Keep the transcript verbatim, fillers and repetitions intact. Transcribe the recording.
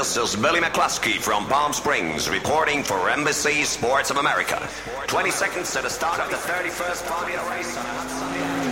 This is Billy McCluskey from Palm Springs reporting for Embassy Sports of America. twenty seconds to the start of the thirty-first Formula race on a hot Sunday afternoon.